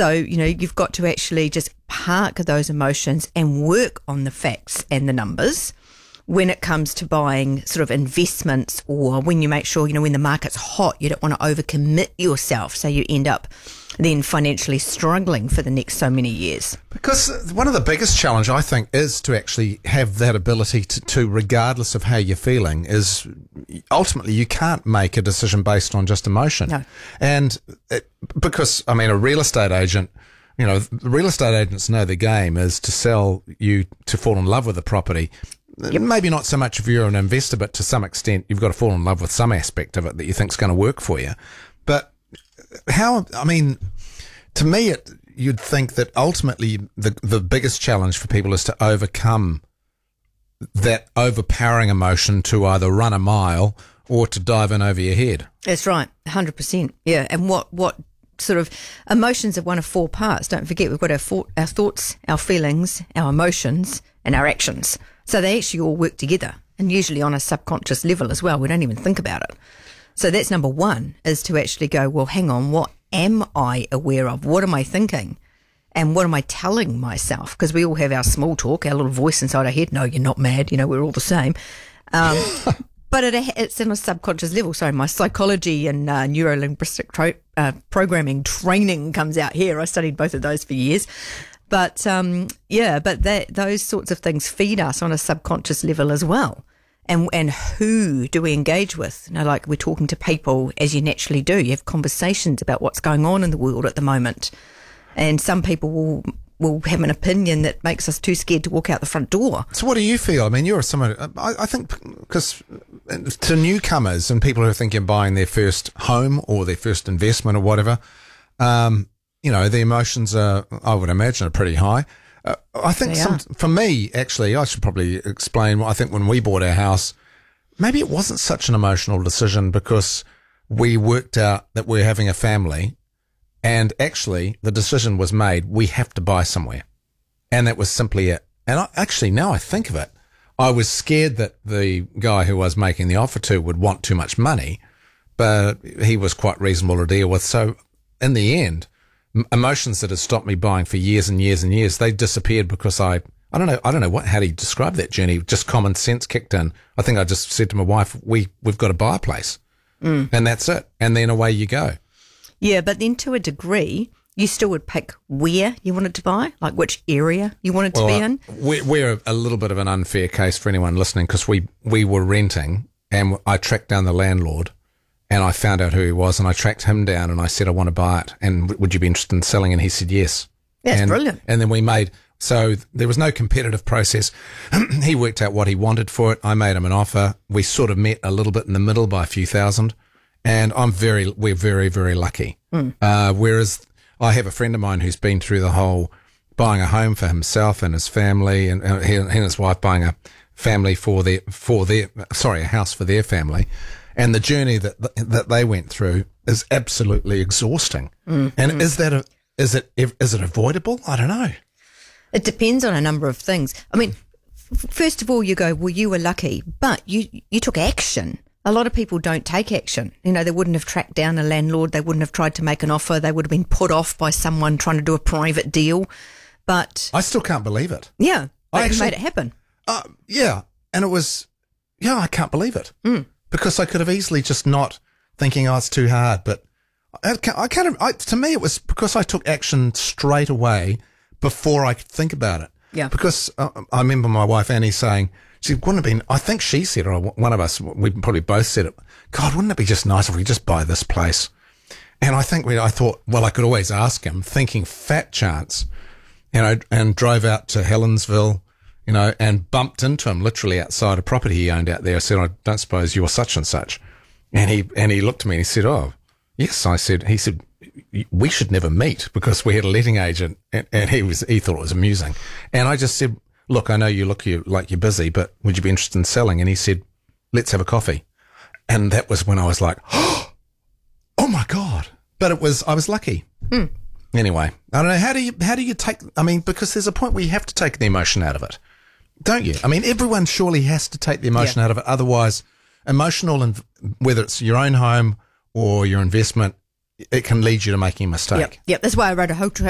So, you've got to actually just park those emotions and work on the facts and the numbers when it comes to buying sort of investments, or when you make sure, when the market's hot, you don't want to overcommit yourself, so you end up then financially struggling for the next so many years. Because one of the biggest challenge, I think, is to actually have that ability to regardless of how you're feeling, is ultimately you can't make a decision based on just emotion. No. And because, a real estate agent, real estate agents know the game is to sell you to fall in love with the property. Yep. Maybe not so much if you're an investor, but to some extent you've got to fall in love with some aspect of it that you think is going to work for you. But to me, you'd think that ultimately the biggest challenge for people is to overcome that overpowering emotion to either run a mile or to dive in over your head. That's right, 100%. Yeah, and what sort of emotions are one of four parts. Don't forget, we've got our thoughts, our feelings, our emotions, and our actions. So they actually all work together, and usually on a subconscious level as well. We don't even think about it. So that's number one, is to actually go, well, hang on, what am I aware of? What am I thinking? And what am I telling myself? Because we all have our small talk, our little voice inside our head. No, you're not mad. We're all the same. But it's on a subconscious level. So my psychology and neuro-linguistic programming training comes out here. I studied both of those for years. But those sorts of things feed us on a subconscious level as well. And who do we engage with? Like we're talking to people as you naturally do. You have conversations about what's going on in the world at the moment. And some people will have an opinion that makes us too scared to walk out the front door. So what do you feel? You're someone, I think, because to newcomers and people who are thinking of buying their first home or their first investment or whatever, the emotions are, I would imagine, are pretty high. I think for me, actually, I should probably explain. I think when we bought our house, maybe it wasn't such an emotional decision because we worked out that we're having a family, and actually the decision was made, we have to buy somewhere. And that was simply it. And now I think of it, I was scared that the guy who I was making the offer to would want too much money, but he was quite reasonable to deal with. So in the end, emotions that had stopped me buying for years and years and years, they disappeared because I don't know how do you describe that journey? Just common sense kicked in. I think I just said to my wife, we've got to buy a place. And that's it. And then away you go. Yeah, but then to a degree, you still would pick where you wanted to buy, like which area you wanted to be in. We're a little bit of an unfair case for anyone listening because we were renting and I tracked down the landlord. And I found out who he was, and I tracked him down, and I said, I want to buy it, and would you be interested in selling? And he said, yes. That's brilliant. And then so there was no competitive process. He worked out what he wanted for it. I made him an offer. We sort of met a little bit in the middle by a few thousand, and we're very, very lucky. Whereas I have a friend of mine who's been through the whole buying a home for himself and his family, and he and his wife buying a house for their family. And the journey that they went through is absolutely exhausting. And is it avoidable? I don't know. It depends on a number of things. First of all, you go, well, you were lucky, but you took action. A lot of people don't take action. They wouldn't have tracked down a landlord. They wouldn't have tried to make an offer. They would have been put off by someone trying to do a private deal. But I still can't believe it. Yeah, I actually made it happen. Yeah, and it was, I can't believe it. Because I could have easily just not thinking, it's too hard. But to me, it was because I took action straight away before I could think about it. Yeah. Because I remember my wife Annie saying, she wouldn't have been, I think she said, or one of us, we probably both said it, God, wouldn't it be just nice if we just buy this place? And I thought, well, I could always ask him, thinking fat chance, and drove out to Helensville, and bumped into him literally outside a property he owned out there. I said, I don't suppose you're such and such. And he looked at me and he said, oh, yes. He said, we should never meet because we had a letting agent, and he thought it was amusing. And I just said, look, I know you look like you're busy, but would you be interested in selling? And he said, let's have a coffee. And that was when I was like, oh my God. But I was lucky. Anyway, I don't know. How do you take, because there's a point where you have to take the emotion out of it. Don't you? Everyone surely has to take the emotion out of it. Otherwise, emotional, and whether it's your own home or your investment, it can lead you to making a mistake. Yep. That's why I wrote a whole